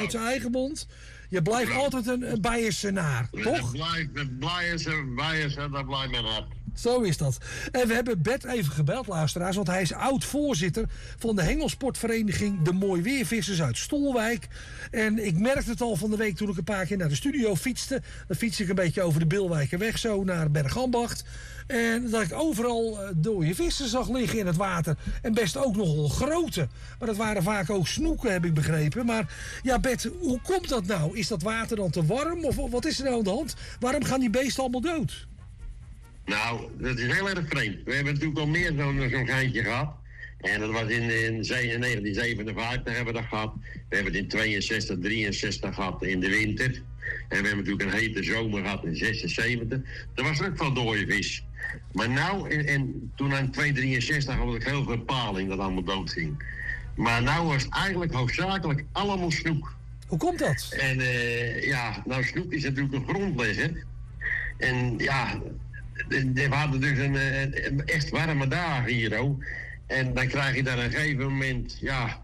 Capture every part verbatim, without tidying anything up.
uit zijn eigen mond. Je blijft ja. altijd een, een Beiersenaar, toch? Het blijft, dat blijft mijn hart. Zo is dat. En we hebben Bert even gebeld, luisteraars, want hij is oud-voorzitter van de hengelsportvereniging De Mooi Weervissers uit Stolwijk. En ik merkte het al van de week toen ik een paar keer naar de studio fietste. Dan fiets ik een beetje over de Bilwijkerweg zo naar Bergambacht. En dat ik overal dode vissen zag liggen in het water. En best ook nogal grote. Maar dat waren vaak ook snoeken, heb ik begrepen. Maar ja, Bert, hoe komt dat nou? Is dat water dan te warm? Of wat is er nou aan de hand? Waarom gaan die beesten allemaal dood? Nou, dat is heel erg vreemd. We hebben natuurlijk al meer zo'n zo'n geintje gehad. En dat was in, in negentien zevenenvijftig hebben we dat gehad. We hebben het in tweeënzestig, drieënzestig gehad in de winter. En we hebben natuurlijk een hete zomer gehad in zesenzeventig. Er was ook wel dode vis. Maar nou, en, en toen aan tweeduizend drieënzestig had ik heel veel paling dat allemaal dood ging. Maar nou was het eigenlijk hoofdzakelijk allemaal snoek. Hoe komt dat? En uh, ja, nou snoek is natuurlijk een grondlegger. En ja... We hadden dus een, een echt warme dag hier ook. En dan krijg je daar op een gegeven moment, ja,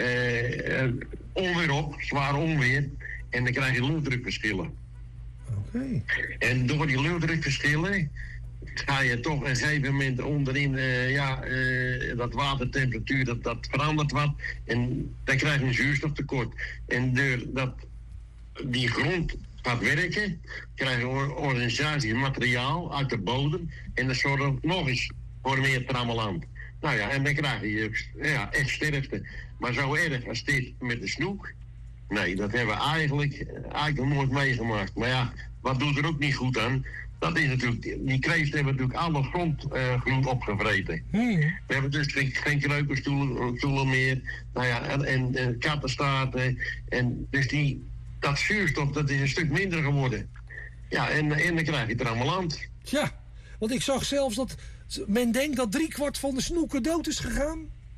eh, onweer op, zwaar onweer. En dan krijg je luchtdrukverschillen. Oké. Okay. En door die luchtdrukverschillen ga je toch op een gegeven moment onderin, uh, ja, uh, dat watertemperatuur, dat, dat verandert wat. En dan krijg je een zuurstoftekort. En doordat die grond gaat werken, krijg je organisatie materiaal uit de bodem en dan zorgt nog eens voor meer trammeland. Nou ja, en dan krijg je ja, echt sterfte. Maar zo erg als dit met de snoek, nee, dat hebben we eigenlijk, eigenlijk nog nooit meegemaakt. Maar ja, wat doet er ook niet goed aan? Dat is natuurlijk, die kreeften hebben natuurlijk alle grondgroen uh, opgevreten. Hmm. We hebben dus geen, geen kreukenstoelen meer, nou ja, en, en, en kattenstaarten. En dus die, dat zuurstof, dat is een stuk minder geworden. Ja, en, en dan krijg je het allemaal aan. Ja, want ik zag zelfs dat men denkt dat driekwart van de snoeken dood is gegaan.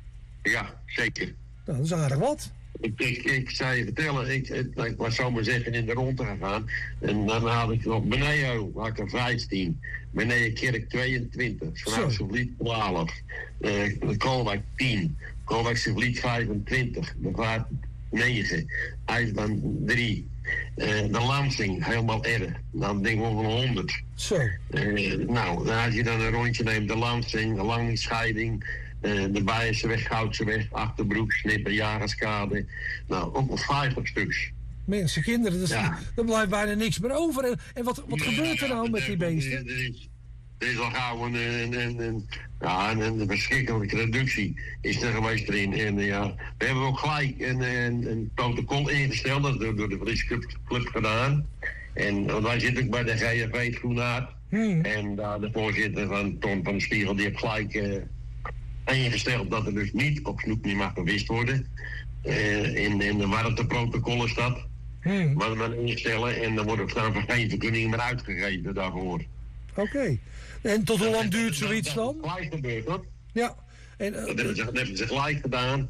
Ja, zeker. Nou, dat is aardig wat. Ik, ik, ik zou je vertellen, ik, ik was zomaar zeggen in de ronde gegaan. En dan had ik nog beneden, had ik er vijftien. Beneden Kerk tweeëntwintig. Vanuitse Vliet twaalf. Uh, de Koolwijk tien. Koolwijkse Vliet vijfentwintig. De Vaart negen. IJsbaan drie. Uh, de Lansing, helemaal erg. Dan denk ik over honderd. Zo. Uh, nou, als je dan een rondje neemt, de Lansing, de Langscheiding. Uh, de Beierseweg, Goudseweg, Achterbroek, Snipper, Jagerskade. Nou, ook nog vijftig stuks. Mensen, kinderen, dus ja. Er blijft bijna niks meer over. En, en wat, wat ja, gebeurt er nou met die beesten? Er is, er is al gauw een, een, een, een, ja, een, een verschrikkelijke reductie is er geweest erin. En ja, we hebben ook gelijk een, een, een protocol ingesteld, dat is door, door de Friese Club, Club gedaan. En want wij zitten ook bij de G F V het Groenaard. Hmm. En uh, de voorzitter van Ton van de Spiegel, die heeft gelijk... Uh, ingesteld dat er dus niet op snoek niet mag gewist worden. Uh, in, in de warmteprotocol is dat. Hmm. Wat we instellen en dan wordt er dan geen vergunning meer uitgegeven daarvoor. Oké. Okay. En tot hoe lang duurt zoiets dan? Dat is gelijk gebeurd, hoor. Ja. En, uh, dat, hebben ze, dat hebben ze gelijk gedaan.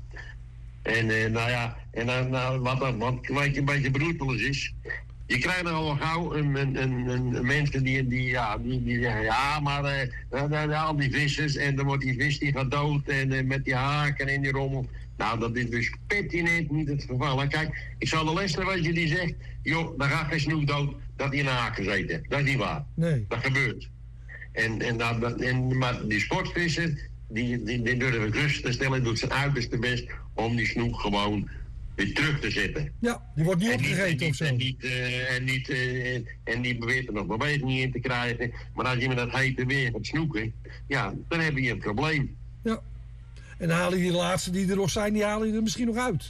En uh, nou ja, en dan nou, wat, wat, wat een beetje beroepeloos is. Je krijgt al wel gauw een, een, een, een mensen die, die, ja, die, die zeggen, ja, maar uh, al die vissers en dan wordt die vis die gaat dood en uh, met die haken en die rommel. Nou, dat is dus pertinent niet het geval. En kijk, ik zal de les weet je die zegt, joh, dan gaat geen snoek dood dat hij in een haak gezeten. Dat is niet waar. Nee. Dat gebeurt. En, en, dat, en, maar die sportvisser, die, die, die durven gerust te stellen, doet zijn uiterste best om die snoek gewoon weer terug te zetten. Ja, die wordt niet en opgegeten of zo. En niet, uh, en, niet, uh, en die beweert er nog beweging in te krijgen. Maar als je met dat hete weer gaat snoeken, ja, dan heb je een probleem. Ja. En dan halen die laatste die er nog zijn, die halen je er misschien nog uit.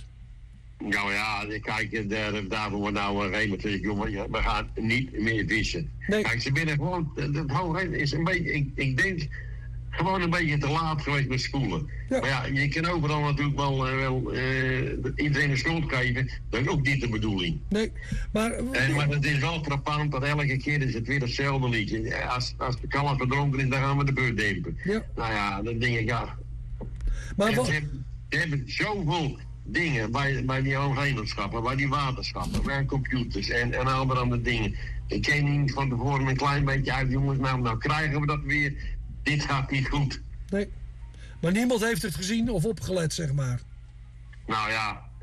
Nou ja, kijk, daar, daarvoor wordt nou een regeltje, jongen, we gaan niet meer vissen. Nee. Kijk, ze binnen gewoon, het hoogheid is een beetje, ik, ik denk... Gewoon een beetje te laat geweest met schoelen. Ja. Maar ja, je kan overal natuurlijk wel, uh, wel uh, iedereen een schuld geven. Dat is ook niet de bedoeling. Nee, maar... En, maar het is wel frappant dat elke keer is het weer hetzelfde liedje. Als, als de kalf verdronken is, dan gaan we de beurt dempen. Ja. Nou ja, dan denk ik, ja... Maar wat... Ze hebben, ze hebben zoveel dingen bij, bij die omgevingschappen, bij die waterschappen, bij computers en, en andere dingen. Ik ken niet van tevoren een klein beetje uit, jongens, nou, nou krijgen we dat weer... Dit gaat niet goed. Nee. Maar niemand heeft het gezien of opgelet, zeg maar. Nou ja,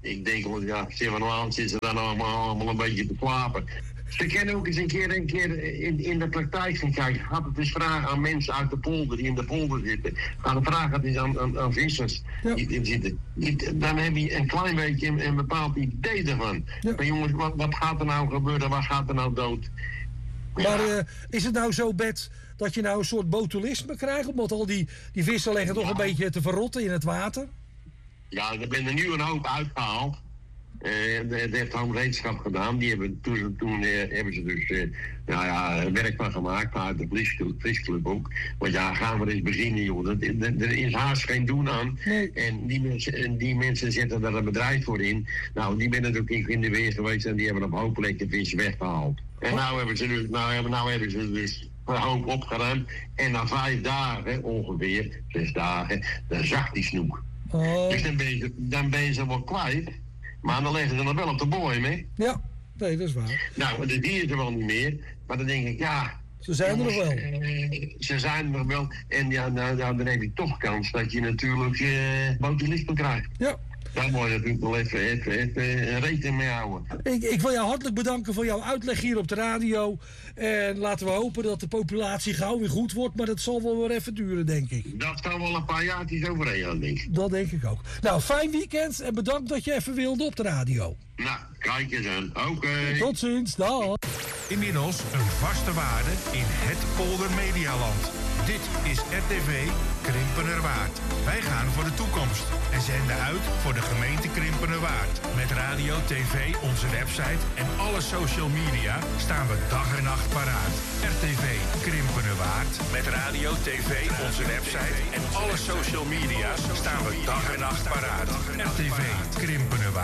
ik denk wel, ja, Zevenwaan zitten ze dan allemaal, allemaal een beetje te klapen. Ze kunnen ook eens een keer, een keer in, in de praktijk gaan kijken. Gaat het eens vragen aan mensen uit de polder die in de polder zitten. Ga het vragen het eens aan, aan, aan vissers ja. die in zitten. Dan heb je een klein beetje een, een bepaald idee ervan. Ja. Maar jongens, wat, wat gaat er nou gebeuren? Wat gaat er nou dood? Ja. Maar uh, is het nou zo, Bert, dat je nou een soort botulisme krijgt? Omdat al die, die vissen liggen toch ja. een beetje te verrotten in het water? Ja, er ben er nu een hoop uitgehaald. Uh, dat heeft Home Wetenschap gedaan. Die hebben toen, toen uh, hebben ze dus uh, nou ja, werk van gemaakt, uit de visclub, visclub ook. Want ja, gaan we eens beginnen, joh. Dat, dat, er is haast geen doen aan. Nee. En die mensen, die mensen zetten daar een bedrijf voor in. Nou, die ben natuurlijk in de weer geweest en die hebben op hoop plekken vis weggehaald. En nou hebben ze dus, nou hebben, nou hebben ze dus een hoop opgeruimd. En na vijf dagen, ongeveer, zes dagen, dan zakt die snoek. Oh. Dus dan ben, je, dan ben je ze wel kwijt. Maar dan leggen ze nog wel op de boom, hè? Ja, nee, dat is waar. Nou, de dieren er wel niet meer. Maar dan denk ik, ja... Ze zijn jongens, er nog wel. Uh, ze zijn er nog wel. En ja, nou, nou, dan heb je toch kans dat je natuurlijk uh, botulisme krijgt. Ja. Daar moet je natuurlijk wel even, even, even rekening mee houden. Ik, ik wil jou hartelijk bedanken voor jouw uitleg hier op de radio. En laten we hopen dat de populatie gauw weer goed wordt. Maar dat zal wel weer even duren, denk ik. Dat kan wel een paar jaartjes overheen gaan, denk ik. Dat denk ik ook. Nou, fijn weekend en bedankt dat je even wilde op de radio. Nou, kijk eens aan. Oké. Okay. Tot ziens. Dag. Inmiddels een vaste waarde in het Polder Medialand. Dit is R T V Krimpenerwaard. Wij gaan voor de toekomst en zenden uit voor de gemeente Krimpenerwaard. Met radio, tv, onze website en alle social media staan we dag en nacht paraat. R T V Krimpenerwaard. Met radio, tv, onze website en alle social media staan we dag en nacht paraat. R T V Krimpenerwaard.